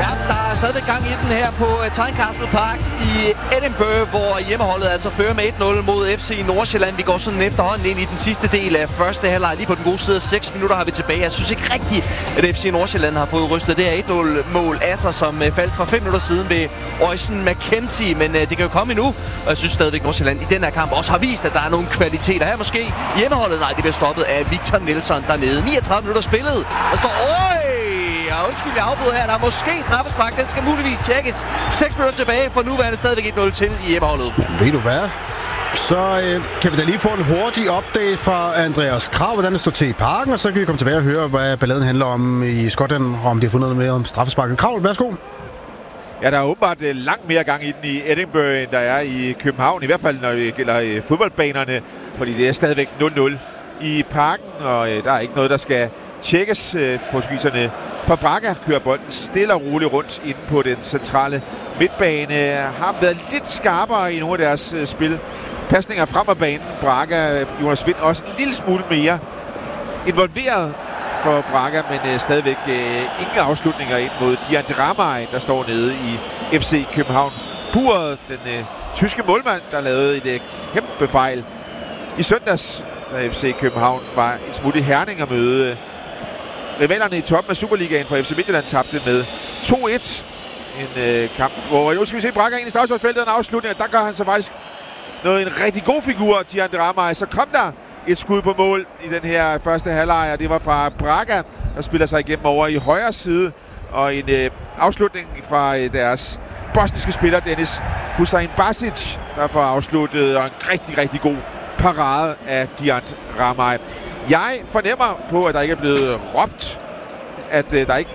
Der er stadigvæk gang i den her på Tynecastle Park i Edinburgh, hvor hjemmeholdet altså fører med 1-0 mod FC Nordsjælland. Vi går sådan efterhånden ind i den sidste del af første halvleg. Lige på den gode side af 6 minutter har vi tilbage. Jeg synes ikke rigtigt, at FC Nordsjælland har fået rystet det her 1-0-mål af sig, som faldt for 5 minutter siden ved Oysen McKenzie. Men det kan jo komme endnu, og jeg synes stadigvæk, Nordsjælland i den her kamp også har vist, at der er nogle kvaliteter her. Måske hjemmeholdet, nej, det bliver stoppet af Victor Nelson dernede. 39 minutter spillet. Der står, og undskyld, jeg afbryder her. Der er måske straffespark. Den skal muligvis tjekkes. 6 minutter tilbage, for nu er det stadigvæk 1-0 til i hjemmeholdet. Ved du hvad? Så kan vi da lige få en hurtig update fra Andreas Krav, hvordan det står til i parken, og så kan vi komme tilbage og høre, hvad balladen handler om i Skotland, og om de har fundet noget mere om straffesparket. Krav, værsgo. Ja, der er åbenbart langt mere gang i den i Edinburgh, end der er i København. I hvert fald, når det gælder fodboldbanerne, fordi det er stadigvæk 0-0 i parken, og der er ikke noget, der skal tjekkes. Portugiserne fra Braga kører bolden stille og roligt rundt inde på den centrale midtbane. Har været lidt skarpere i nogle af deres spil. Pasninger frem af banen. Braga, Jonas Vind også en lille smule mere involveret for Braga, men stadigvæk ingen afslutninger ind mod Dian Dramay, der står nede i FC København. Buret, den tyske målmand, der lavede et kæmpe fejl i søndags, da FC København var en smule i Herning at møde rivalerne i toppen af Superligaen, for FC Midtjylland tabte med 2-1. En kamp, hvor nu skal vi se Braga ind i straffesparksfeltet, en afslutning, der gør han så faktisk en rigtig god figur, Dian Dramay. Så kom der et skud på mål i den her første halvleg, og det var fra Braga, der spiller sig igennem over i højre side, og en afslutning fra deres bosniske spiller, Dennis Hussein Basic, der får afsluttet, og en rigtig, rigtig god parade af Dian Dramay. Jeg fornemmer på, at der ikke er blevet råbt, at der ikke